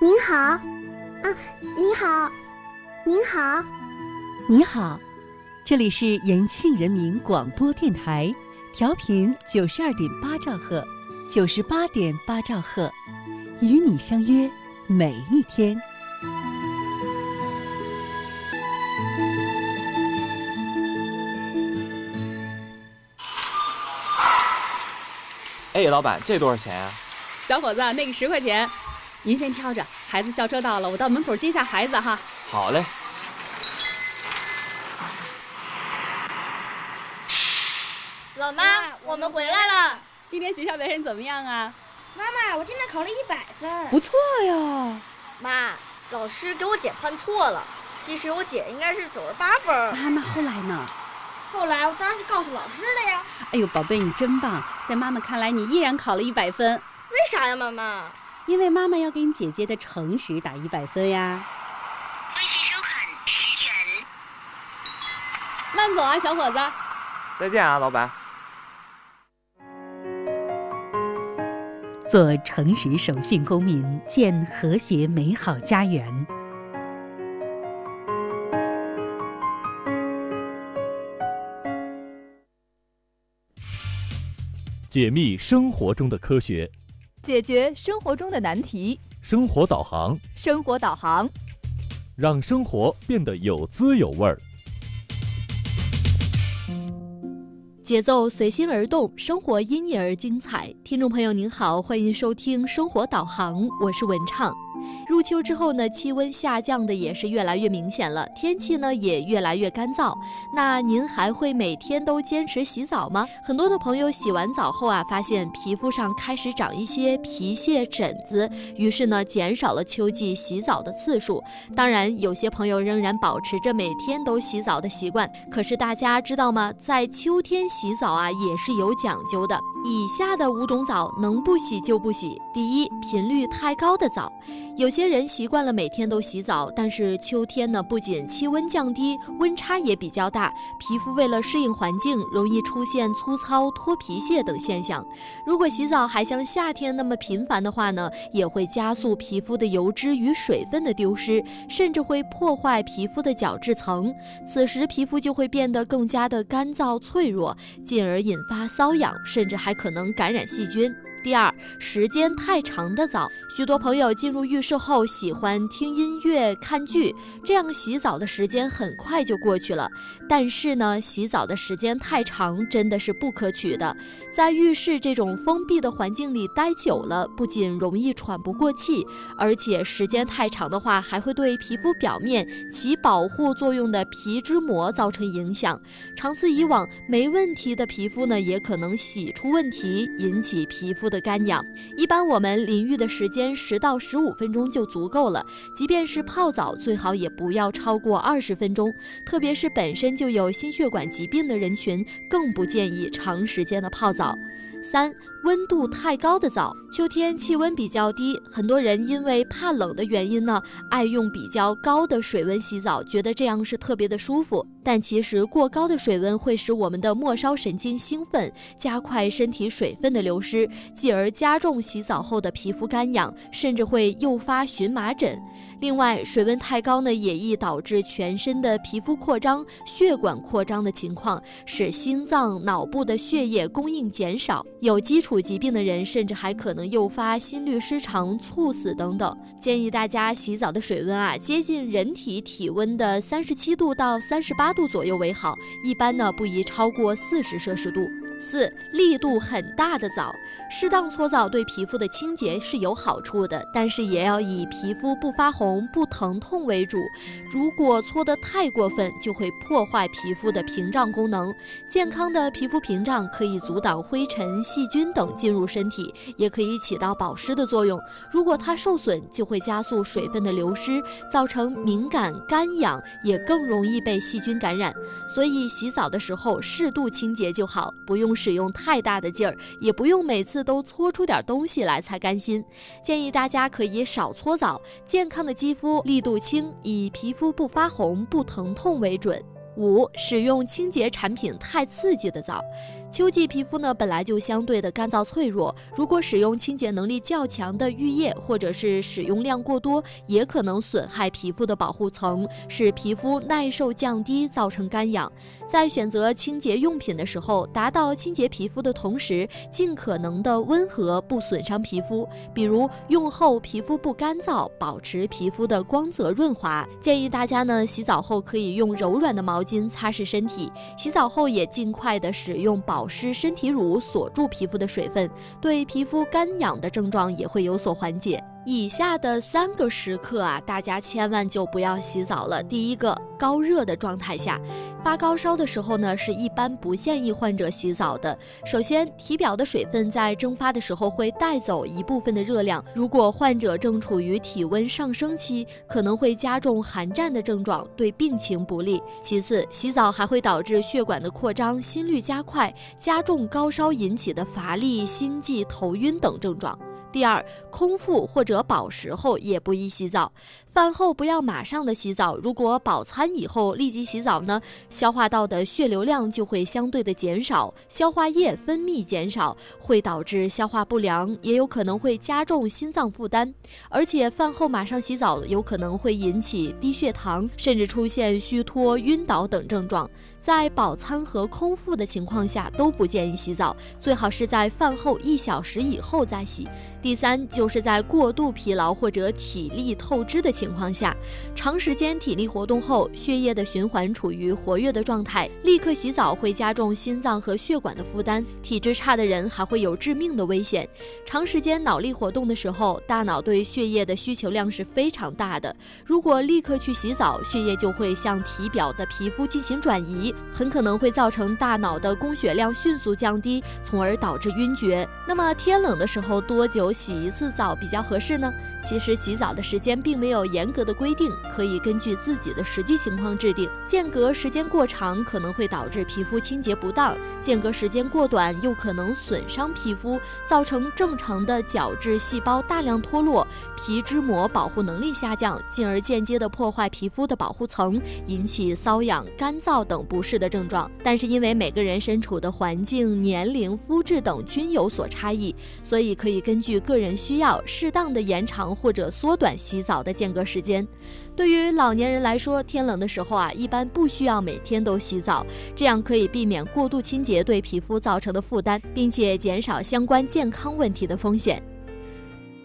您好，啊，你好，您好， 你好，这里是延庆人民广播电台，调频92.8兆赫，98.8兆赫，与你相约每一天。 哎，老板，这多少钱呀？ 小伙子，那个10块钱，您先挑着。孩子校车到了，我到门口接下孩子哈。 好嘞。 老妈，我们回来了。 今天学校表现怎么样啊？ 妈妈，我真的考了100分。 不错哟。 妈，老师给我姐判错了，其实我姐应该是98分。 啊，那后来呢？ 后来我当然是告诉老师了呀。 哎呦，宝贝，你真棒！在妈妈看来，你依然考了100分。 为啥呀，妈妈？ 因为妈妈要给你姐姐的诚实打100分呀。 微信收款10元。 慢走啊，小伙子。 再见啊，老板。 做诚实守信公民，建和谐美好家园。 解密生活中的科学， 解决生活中的难题。 生活导航， 生活导航， 让生活变得有滋有味儿。 节奏随心而动，生活因你而精彩。听众朋友您好，欢迎收听生活导航，我是文畅。入秋之后呢，气温下降的也是越来越明显了，天气呢也越来越干燥。那您还会每天都坚持洗澡吗？很多的朋友洗完澡后啊，发现皮肤上开始长一些皮屑疹子，于是呢减少了秋季洗澡的次数。当然，有些朋友仍然保持着每天都洗澡的习惯。可是大家知道吗？在秋天洗澡啊也是有讲究的。以下的5种澡能不洗就不洗。第一，频率太高的澡。有些人习惯了每天都洗澡，但是秋天呢，不仅气温降低，温差也比较大，皮肤为了适应环境，容易出现粗糙、脱皮屑等现象。如果洗澡还像夏天那么频繁的话呢，也会加速皮肤的油脂与水分的丢失，甚至会破坏皮肤的角质层。此时皮肤就会变得更加的干燥脆弱，进而引发瘙痒，甚至还可能感染细菌。第二，时间太长的澡。许多朋友进入浴室后喜欢听音乐、看剧，这样洗澡的时间很快就过去了。但是呢，洗澡的时间太长真的是不可取的。在浴室这种封闭的环境里待久了，不仅容易喘不过气，而且时间太长的话，还会对皮肤表面起保护作用的皮脂膜造成影响。长此以往，没问题的皮肤呢，也可能洗出问题，引起皮肤的干痒。一般我们淋浴的时间10到15分钟就足够了，即便是泡澡，最好也不要超过20分钟。特别是本身就有心血管疾病的人群，更不建议长时间的泡澡。3. 温度太高的澡。秋天气温比较低，很多人因为怕冷的原因呢，爱用比较高的水温洗澡，觉得这样是特别的舒服。但其实过高的水温会使我们的末梢神经兴奋，加快身体水分的流失，继而加重洗澡后的皮肤干痒，甚至会诱发荨麻疹。另外，水温太高呢，也易导致全身的皮肤扩张、血管扩张的情况，使心脏、脑部的血液供应减少。有基础疾病的人，甚至还可能诱发心律失常、猝死等等。建议大家洗澡的水温啊，接近人体体温的37度到38度左右为好，一般呢不宜超过40摄氏度。4. 力度很大的澡。适当搓澡对皮肤的清洁是有好处的，但是也要以皮肤不发红、不疼痛为主。如果搓得太过分，就会破坏皮肤的屏障功能。健康的皮肤屏障可以阻挡灰尘、细菌等进入身体，也可以起到保湿的作用。如果它受损，就会加速水分的流失，造成敏感、干痒，也更容易被细菌感染。所以洗澡的时候适度清洁就好，不用使用太大的劲儿，也不用每次都搓出点东西来才甘心。建议大家可以少搓澡，健康的肌肤力度轻，以皮肤不发红、不疼痛为准。5. 使用清洁产品太刺激的澡。 秋季皮肤呢本来就相对的干燥脆弱，如果使用清洁能力较强的浴液或者是使用量过多，也可能损害皮肤的保护层，使皮肤耐受降低，造成干痒。在选择清洁用品的时候，达到清洁皮肤的同时，尽可能的温和，不损伤皮肤。比如用后皮肤不干燥，保持皮肤的光泽润滑。建议大家呢洗澡后可以用柔软的毛巾擦拭身体，洗澡后也尽快的使用保湿身体乳锁住皮肤的水分，对皮肤干痒的症状也会有所缓解。以下的3个时刻啊，大家千万就不要洗澡了。第一个，高热的状态下，发高烧的时候呢，是一般不建议患者洗澡的。首先，体表的水分在蒸发的时候会带走一部分的热量，如果患者正处于体温上升期，可能会加重寒战的症状，对病情不利。其次，洗澡还会导致血管的扩张、心率加快，加重高烧引起的乏力、心悸、头晕等症状。第二，空腹或者饱食后也不宜洗澡，饭后不要马上的洗澡，如果饱餐以后立即洗澡呢，消化道的血流量就会相对的减少，消化液分泌减少，会导致消化不良，也有可能会加重心脏负担。而且饭后马上洗澡有可能会引起低血糖，甚至出现虚脱、晕倒等症状。在饱餐和空腹的情况下都不建议洗澡，最好是在饭后1小时以后再洗。第三，就是在过度疲劳或者体力透支的情况下，长时间体力活动后，血液的循环处于活跃的状态，立刻洗澡会加重心脏和血管的负担，体质差的人还会有致命的危险。长时间脑力活动的时候，大脑对血液的需求量是非常大的，如果立刻去洗澡，血液就会向体表的皮肤进行转移，很可能会造成大脑的供血量迅速降低，从而导致晕厥。那么天冷的时候多久洗一次澡比较合适呢？其实洗澡的时间并没有严格的规定，可以根据自己的实际情况制定。间隔时间过长可能会导致皮肤清洁不当，间隔时间过短又可能损伤皮肤，造成正常的角质细胞大量脱落，皮脂膜保护能力下降，进而间接的破坏皮肤的保护层，引起瘙痒、干燥等不适的症状。但是因为每个人身处的环境、年龄、肤质等均有所差异，所以可以根据个人需要适当的延长或者缩短洗澡的间隔时间。对于老年人来说，天冷的时候一般不需要每天都洗澡，这样可以避免过度清洁对皮肤造成的负担，并且减少相关健康问题的风险。